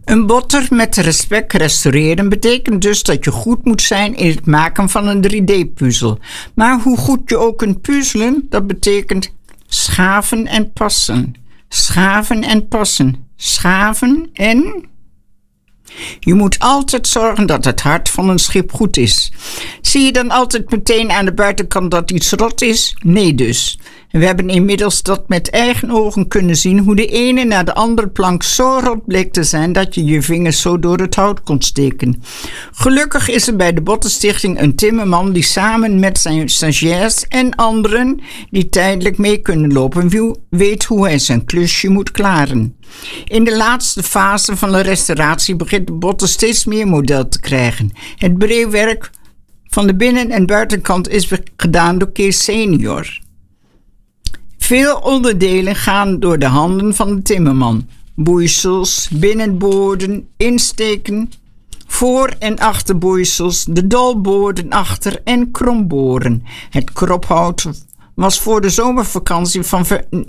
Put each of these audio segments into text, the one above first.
Een botter met respect restaureren betekent dus dat je goed moet zijn in het maken van een 3D-puzzel. Maar hoe goed je ook kunt puzzelen, dat betekent schaven en passen. Schaven en passen. Schaven en... Je moet altijd zorgen dat het hart van een schip goed is. Zie je dan altijd meteen aan de buitenkant dat iets rot is? Nee dus. We hebben inmiddels dat met eigen ogen kunnen zien hoe de ene na de andere plank zo rot bleek te zijn dat je je vingers zo door het hout kon steken. Gelukkig is er bij de Bottenstichting een timmerman die samen met zijn stagiairs en anderen die tijdelijk mee kunnen lopen weet hoe hij zijn klusje moet klaren. In de laatste fase van de restauratie begint de botter steeds meer model te krijgen. Het breeuwwerk van de binnen- en buitenkant is gedaan door Kees senior. Veel onderdelen gaan door de handen van de timmerman. Boeisels, binnenboorden, insteken, voor- en achterboeisels, de dolboorden achter en kromboren. Het krophout was voor de zomervakantie van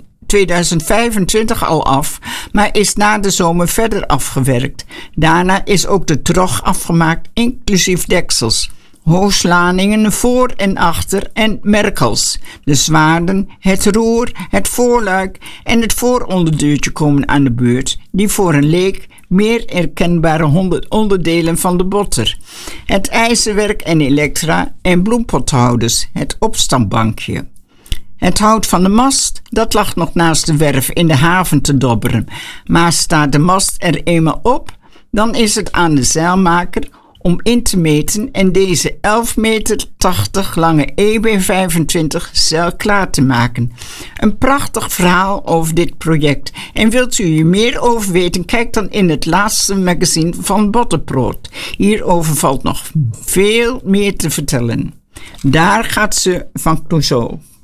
2025 al af, maar is na de zomer verder afgewerkt. Daarna is ook de trog afgemaakt, inclusief deksels, hoosladingen voor en achter en merkels. De zwaarden, het roer, het voorluik en het vooronderdeurtje komen aan de beurt, die voor een leek meer herkenbare onderdelen van de botter. Het ijzerwerk en elektra en bloempothouders, het opstapbankje. Het hout van de mast, dat lag nog naast de werf in de haven te dobberen. Maar staat de mast er eenmaal op, dan is het aan de zeilmaker om in te meten en deze 11,80 meter lange EB25 zeil klaar te maken. Een prachtig verhaal over dit project. En wilt u hier meer over weten, kijk dan in het laatste magazine van Botterproot. Hierover valt nog veel meer te vertellen. Daar gaat ze van Clouseau.